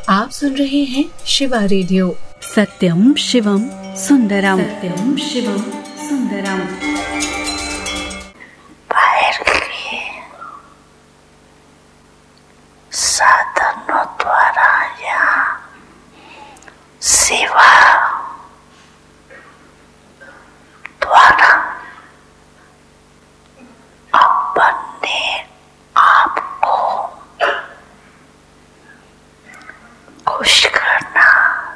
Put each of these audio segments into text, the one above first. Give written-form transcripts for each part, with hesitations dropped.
आप सुन रहे हैं शिवा रेडियो। सत्यम शिवम सुंदरम, सत्यम शिवम सुंदरम। बाहर के साधनों द्वारा या सेवा द्वारा अपने आप को खुश करना,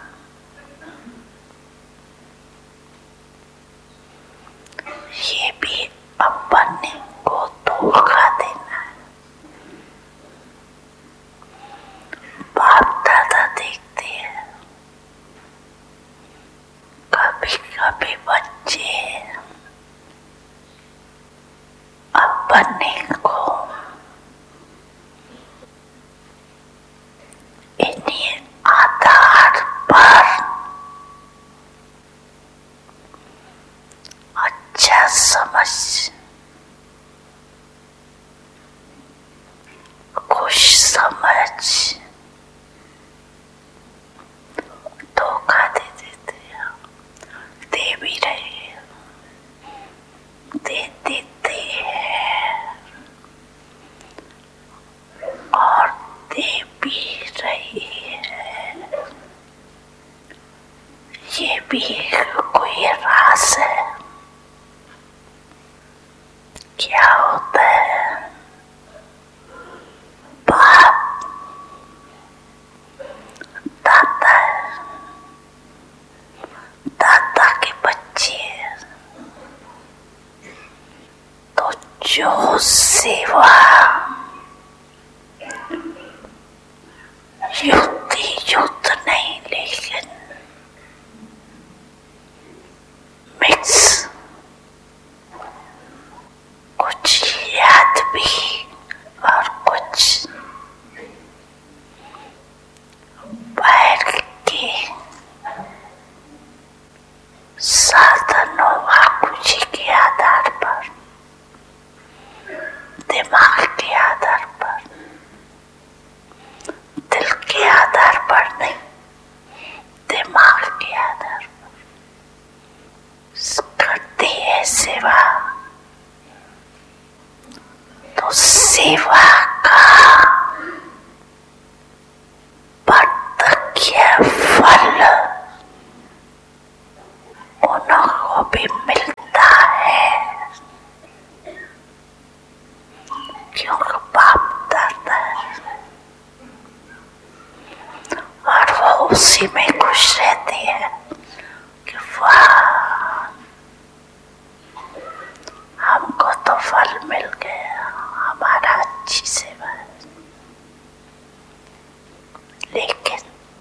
ये भी अपने को धोखा देना है। बाप दादा देखते हैं, कभी कभी बच्चे अपने को इन्हीं आधार पर अच्छा समझ, खुश समझ धोखा दे देते हैं। दे भी रहे हैं, दे देते हैं और दे भी रही है। ये भी कोई राज है। क्या होता है, बाप दादा है, दादा के बच्चे हैं, तो जो सेवा युद्ध नहीं, लेकिन मिक्स, कुछ याद भी और कुछ बाहर के साधनों वाकुजी के आधार पर, दिमाग के आधार पर, दिल के आधार पर नहीं, दिमाग के आधार पर करती है सेवा। तो सेवा का प्रत्यक्ष फल उनको भी मिलता है, क्योंकि बाप दादा है और वो उसी में खुश रहती है कि वाह, हमको तो फल मिल गया, हमारा अच्छी सेवा है। लेकिन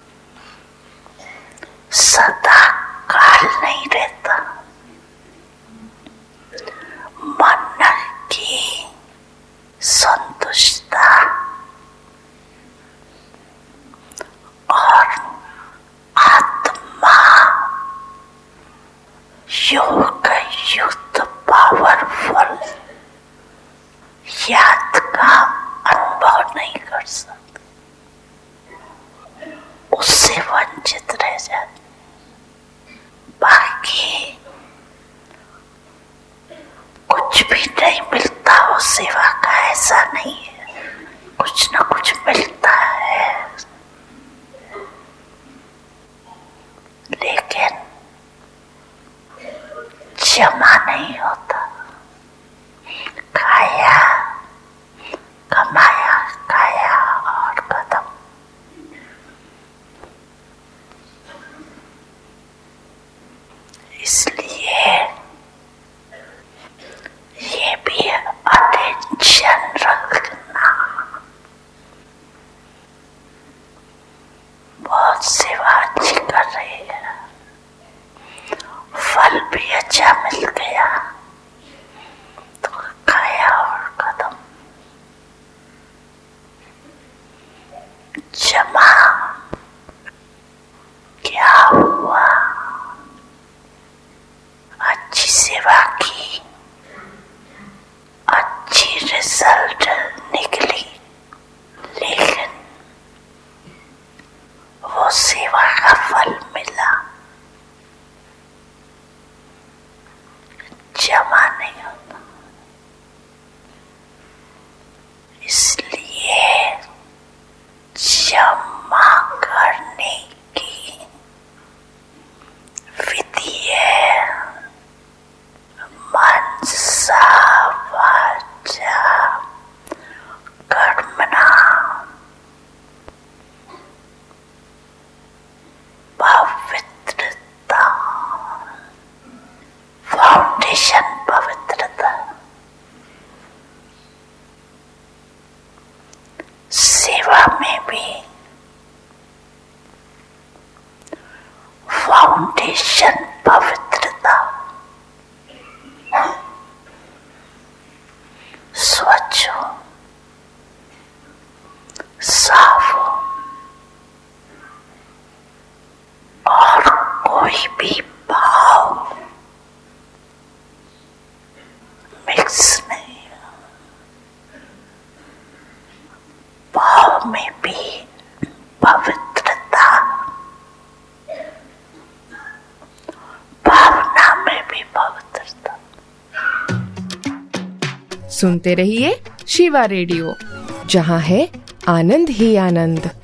सदा काल नहीं रहता। मन की संतुष्टता और आत्मा योग युक्त पावरफुल याद का अनुभव नहीं कर सकते, उससे वंचित रह जाते। बाकी कुछ भी नहीं मिलता हो सेवा का, ऐसा नहीं है, कुछ न कुछ मिलता है, लेकिन जमा नहीं होता। खाया, कमाया, खाया और खत्म। इसलिए ये भी अटेंशन रखना। बहुत सेवा अच्छी कर रही है, फल भी अच्छा मिल गया तो खाया और खत्म। जमा क्या हुआ, अच्छी सेवा की, अच्छी रिजल्ट निकली, लेकिन भी फाउंडेशन पवित्रता, स्वच्छ हो, साफ हो और कोई भी भाव मिक्स नहीं, भाव में भी पवित्रता, भावना में भी पवित्रता। सुनते रहिए शिवा रेडियो, जहां है आनंद ही आनंद।